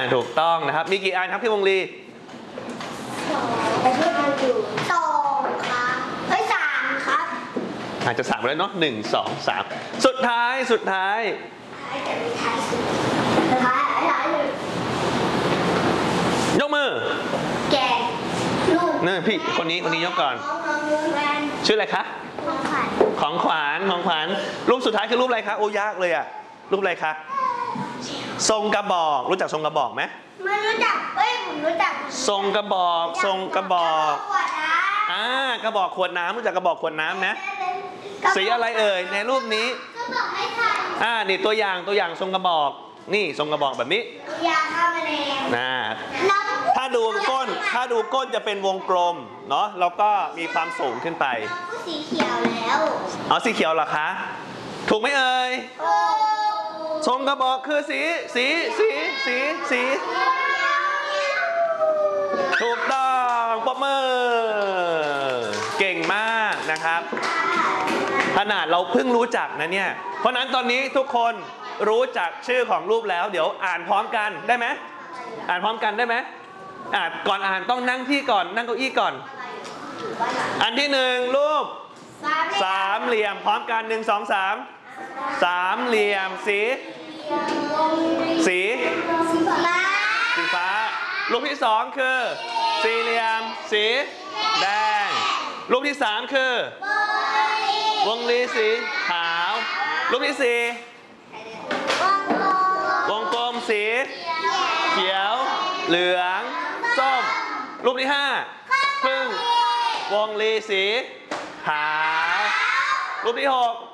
ถูกต้องนะครับมีกี่อันครับพี่วงลีสองครับสามครับอาจจะ3แล้วเนาะ1 2 3สุดท้ายยกมือแกะลูกนี่พี่คนนี้ยกก่อนชื่ออะไรคะของขวัญรูปสุดท้ายคือรูปอะไรคะโอ้ยากเลยอะรูปอะไรคะทรงกระบอกรู้จักทรงกระบอกไหมไม่รู้จักผมรู้จักทรงกระบอกกระบอกขวดน้ำรู้จักกระบอกขวดน้ำนะสีอะไรเอ่ยในรูปนี้นี่ตัวอย่างทรงกระบอกนี่ทรงกระบอกแบบนี้ถ้าดูก้นจะเป็นวงกลมเนาะแล้วก็มีความสูงขึ้นไปสีเขียวแล้วสีเขียวเหรอคะถูกไหมเอ่ยทรงกระบอกคือสีถูกต้องปรบมือเก่งมากนะครับขนาดเราเพิ่งรู้จักนะเนี่ยเพราะนั้นตอนนี้ทุกคนรู้จักชื่อของรูปแล้วเดี๋ยวอ่านพร้อมกันได้ไหมอ่านพร้อมกันได้ไหมก่อนอ่านต้องนั่งที่ก่อนนั่งเก้าอี้ก่อนอันที่1รูปสามเหลี่ยมพร้อมกัน1 2 3สามเหลี่ยมสีฟ้ารูปที่2คือสี่เหลี่ยมสีแดงรูปที่3คือวงรีสีขาวรูปที่4วงกลมสีเขียวเหลืองส้มรูปที่5พึ่งวงรีสีขาวรูปที่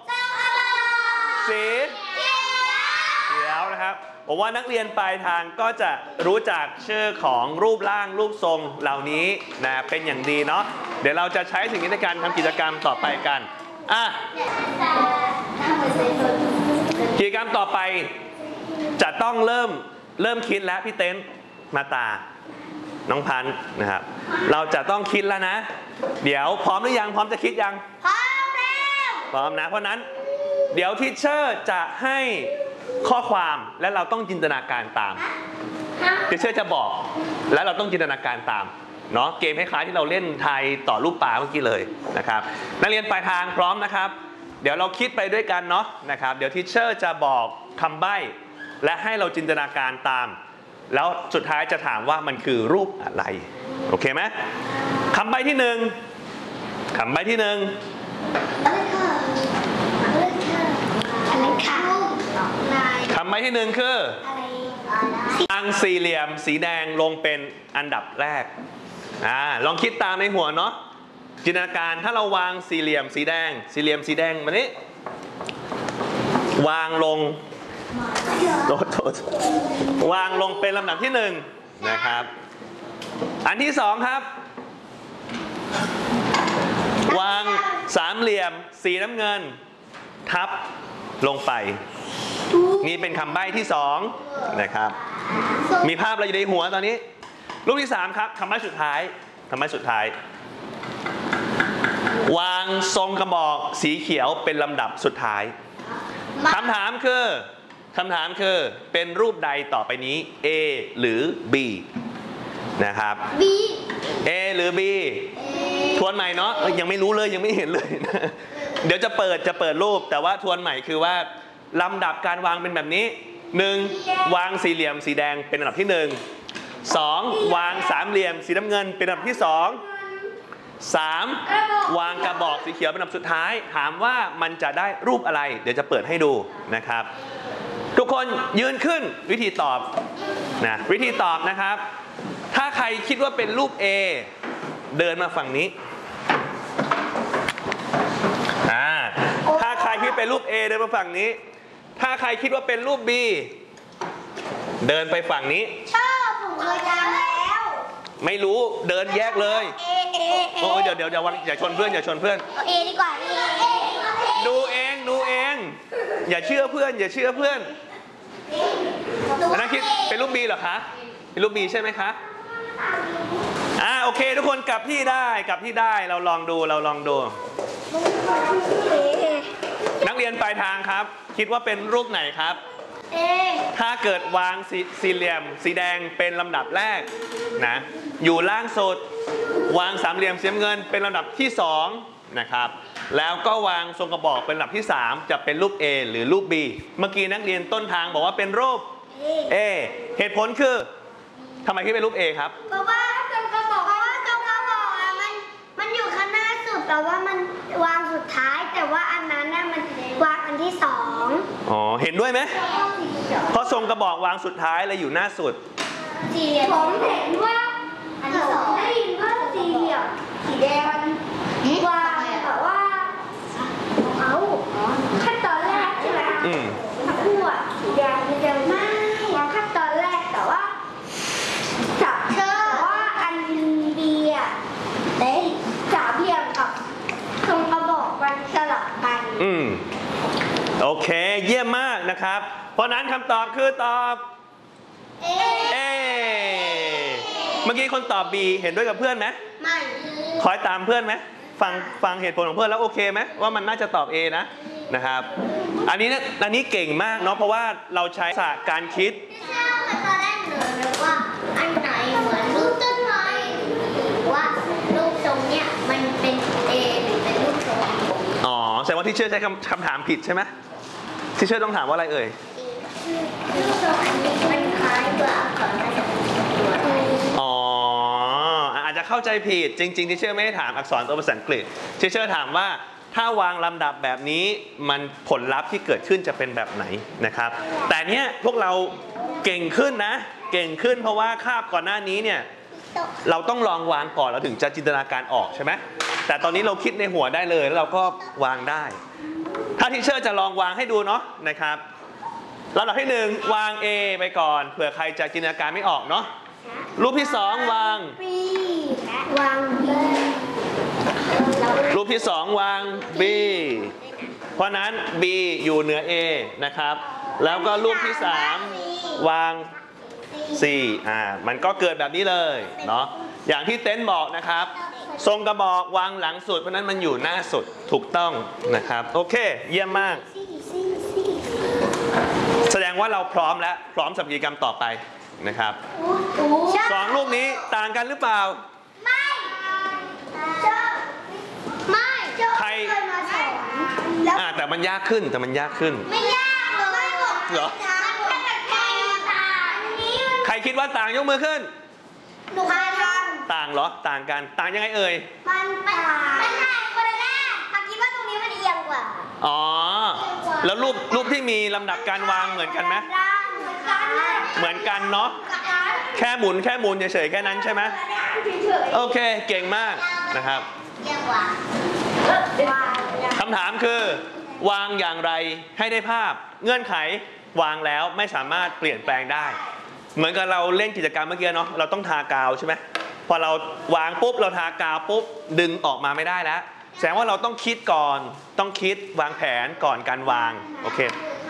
6สีเขียวนะครับผมว่านักเรียนปลายทางก็จะรู้จักชื่อของรูปร่างรูปทรงเหล่านี้นะเป็นอย่างดีเนาะเดี๋ยวเราจะใช้สิ่งนี้ในการทำกิจกรรมต่อไปกันกิจกรรมต่อไปจะต้องเริ่มคิดแล้วพี่เต้นมาตาน้องพันธ์นะครับเราจะต้องคิดแล้วนะเดี๋ยวพร้อมหรือยังพร้อมจะคิดยังพร้อมแล้วพร้อมนะเพราะนั้นเดี๋ยวทีเชอร์จะให้ข้อความและเราต้องจินตนาการตามทีเชอร์จะบอกและเราต้องจินตนาการตามเนาะเกมคล้ายๆที่เราเล่นทายต่อรูปปลาเมื่อกี้เลยนะครับนักเรียนปลายทางพร้อมนะครับเดี๋ยวเราคิดไปด้วยกันเนาะนะครับเดี๋ยวทีเชอร์จะบอกคำใบ้และให้เราจินตนาการตามแล้วสุดท้ายจะถามว่ามันคือรูปอะไรโอเคไหมคำใบ้ที่1คำใบ้ที่1คำใบ้ที่1คือวางสี่เหลี่ยมสีแดงลงเป็นอันดับแรกลองคิดตามในหัวเนาะจินตนาการถ้าเราวางสี่เหลี่ยมสีแดงแบบนี้วางลงวางลงเป็นลำดับที่1นะครับอันที่2ครับวางสามเหลี่ยมสีน้ำเงินทับลงไปนี่เป็นคำใบ้ที่2นะครับมีภาพอะไรอยู่ในหัวตอนนี้รูปที่3ครับคำใบ้สุดท้ายวางทรงกระบอกสีเขียวเป็นลำดับสุดท้ายคำถามคือเป็นรูปใดต่อไปนี้ A หรือ B นะครับ B A หรือ B ทวนใหม่เนาะยังไม่รู้เลยยังไม่เห็นเลยเดี๋ยวจะเปิดรูปแต่ว่าทวนใหม่คือว่าลำดับการวางเป็นแบบนี้1วางสี่เหลี่ยมสีแดงเป็นอันดับที่2วางสามเหลี่ยมสีน้ำเงินเป็นอันดับที่3วางกระบอกสีเขียวเป็นอันดับสุดท้ายถามว่ามันจะได้รูปอะไรเดี๋ยวจะเปิดให้ดูนะครับทุกคนยืนขึ้นวิธีตอบนะครับถ้าใครคิดว่าเป็นรูป A เดินมาฝั่งนี้ถ้าใครคิดเป็นรูป A เดินมาฝั่งนี้ถ้าใครคิดว่าเป็นรูป B เดินไปฝั่งนี้ผมเคยจำแล้วไม่รู้เดินแยกเลยโอ้เดี๋ยวอย่าชนเพื่อนเอดีกว่าดูเองอย่าเชื่อเพื่อนอันนั้นคิดเป็นรูป B เหรอคะเป็นรูป B ใช่ไหมคะโอเคทุกคนกลับที่ได้เราลองดูนักเรียนปลายทางครับคิดว่าเป็นรูปไหนครับเอถ้าเกิดวางสี่เหลี่ยมสีแดงเป็นลำดับแรกนะอยู่ล่างสุดวางสามเหลี่ยมสีน้ำเงินเป็นลำดับที่2นะครับแล้วก็วางทรงกระบอกเป็นลำดับที่3จะเป็นรูป A หรือรูป B เมื่อกี้นักเรียนต้นทางบอกว่าเป็นรูป A เหตุผลคือทำไมที่เป็นรูป A ครับเพราะว่าตรงกระบอกอะมันอยู่ข้างหน้าสุดแต่ว่ามันวางสุดท้ายแต่ว่าอันนั้นน่ะมันวางอันที่2 อ๋อเห็นด้วยไหมเพราะทรงกระบอกวางสุดท้ายเลยอยู่หน้าสุดสี่เหลี่ยมผมเห็นว่าอันที่2ได้ยินว่าสี่เหลี่ยมสีแดงมันวางแบบว่าเอาขั้นตอนแรกใช่ไหม ทั้งคู่อ่ะสีแดงมันจะไม่วางขั้นตอนแรกแต่ว่าอันบีอ่ะได้สามเหลี่ยมกับทรงกระบอกมันสลับกันโอเคเยี่ยมมากนะครับเพราะนั้นคำตอบคือตอบ A เมื่อกี้คนตอบ B เห็นด้วยกับเพื่อนไหมไม่คอยตามเพื่อนไหมฟังเหตุผลของเพื่อนแล้วโอเคไหมว่ามันน่าจะตอบ A นะครับอันนี้เก่งมากเนาะเพราะว่าเราใช้ศาสตร์การคิดตอนแรกหนูนึกว่าอันไหนเหมือนรูปต้นไม้หรือว่ารูปทรงเนี่ยมันเป็น A หรือเป็นรูปทรงอ๋อแสดงว่าที่เชื่อใช้คำถามผิดใช่ไหมที่เชื่อต้องถามว่าอะไรเอ่ยรูปทรงอันนี้มันคล้ายกับอักษรภาษาอ๋ออาจจะเข้าใจผิดจริงๆที่เชื่อไม่ได้ถามอักษรตัวภาษาอังกฤษที่เชื่อถามว่าถ้าวางลำดับแบบนี้มันผลลัพธ์ที่เกิดขึ้นจะเป็นแบบไหนนะครับแต่เนี้ยพวกเราเก่งขึ้นนะเก่งขึ้นเพราะว่าคาบก่อนหน้านี้เนี่ยเราต้องลองวางก่อนเราถึงจะจินตนาการออกใช่ไหมแต่ตอนนี้เราคิดในหัวได้เลยแล้วเราก็วางได้ถ้าทีเชอร์จะลองวางให้ดูเนาะนะครับลำดับที่1วาง A ไปก่อนเผื่อใครจะจินตนาการไม่ออกเนาะรูปที่2วาง B วาง B รูปที่2วาง B เพราะนั้น B อยู่เหนือ A นะครับแล้วก็รูปที่3วาง C มันก็เกิดแบบนี้เลยเนาะอย่างที่เต้นบอกนะครับทรงกระบอกวางหลังสุดเพราะนั้นมันอยู่หน้าสุดถูกต้องนะครับโอเคเยี่ยมมากแสดงว่าเราพร้อมแล้วพร้อมสำหรับกิจกรรมต่อไปนะครับ2รูปนี้ต่างกันหรือเปล่าไม่ใครแต่มันยากขึ้นไม่ยากเลยเหรอใครคิดว่าต่างยกมือขึ้นหนูพาทต่างเหรอต่างกันต่างยังไงเอ่ยมันต่างคนละแรกคิดว่าตรงนี้มันเอียงกว่าอ๋อแล้วรูปที่มีลำดับการวางเหมือนกันไหมเหมือนกันเนาะแค่หมุนเฉยๆแค่นั้นใช่ไหมโอเคเก่งมากนะครับคำถามคือวางอย่างไรให้ได้ภาพเงื่อนไขวางแล้วไม่สามารถเปลี่ยนแปลงได้เหมือนกับเราเล่นกิจกรรมเมื่อกี้เนาะเราต้องทากาวใช่ไหมพอเราวางปุ๊บเราทากาวปุ๊บดึงออกมาไม่ได้แล้วแสดงว่าเราต้องคิดก่อนต้องคิดวางแผนก่อนการวางโอเค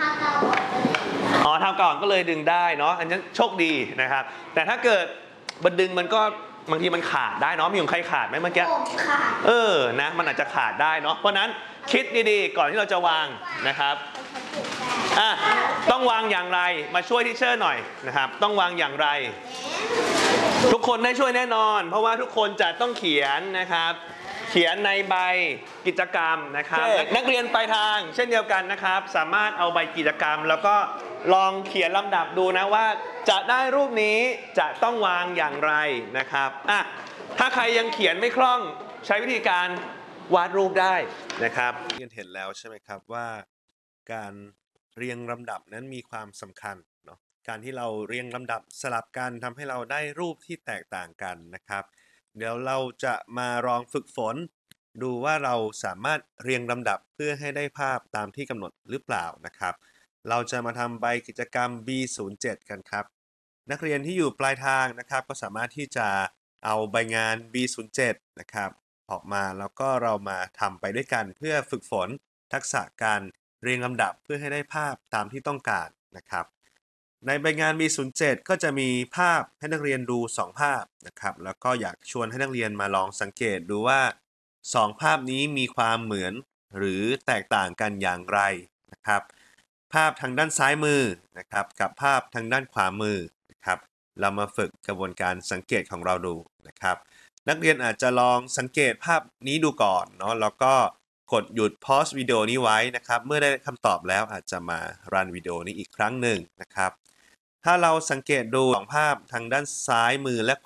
ทากาวก่อนก็เลยดึงได้เนาะอันนี้โชคดีนะครับแต่ถ้าเกิดบันดึงมันก็บางทีมันขาดได้เนาะมีของใครขาดไหมเมื่อกี้นะมันอาจจะขาดได้เนาะเพราะนั้นคิดดีๆก่อนที่เราจะวางนะครับต้องวางอย่างไรมาช่วยทีเชอร์หน่อยนะครับต้องวางอย่างไรทุกคนได้ช่วยแน่นอนเพราะว่าทุกคนจะต้องเขียนนะครับเขียนในใบกิจกรรมนะครับนักเรียนปลายทางเช่นเดียวกันนะครับสามารถเอาใบกิจกรรมแล้วก็ลองเขียนลำดับดูนะว่าจะได้รูปนี้จะต้องวางอย่างไรนะครับถ้าใครยังเขียนไม่คล่องใช้วิธีการวาดรูปได้นะครับเห็นแล้วใช่ไหมครับว่าการเรียงลำดับนั้นมีความสำคัญเนาะการที่เราเรียงลำดับสลับกันทำให้เราได้รูปที่แตกต่างกันนะครับเดี๋ยวเราจะมาลองฝึกฝนดูว่าเราสามารถเรียงลำดับเพื่อให้ได้ภาพตามที่กำหนดหรือเปล่านะครับเราจะมาทำใบกิจกรรม B07 กันครับนักเรียนที่อยู่ปลายทางนะครับก็สามารถที่จะเอาใบงาน B07 นะครับออกมาแล้วก็เรามาทำไปด้วยกันเพื่อฝึกฝนทักษะการเรียงลำดับเพื่อให้ได้ภาพตามที่ต้องการนะครับในใบงาน B07 ก็จะมีภาพให้นักเรียนดู2ภาพนะครับแล้วก็อยากชวนให้นักเรียนมาลองสังเกตดูว่า2ภาพนี้มีความเหมือนหรือแตกต่างกันอย่างไรนะครับภาพทางด้านซ้ายมือนะครับกับภาพทางด้านขวามือนะครับเรามาฝึกกระบวนการสังเกตของเราดูนะครับนักเรียนอาจจะลองสังเกตภาพนี้ดูก่อนเนาะแล้วก็กดหยุดพอสวิดีโอนี้ไว้นะครับเมื่อได้คำตอบแล้วอาจจะมารันวิดีโอนี้อีกครั้งหนึ่งนะครับถ้าเราสังเกตดูสองภาพทางด้านซ้ายมือและ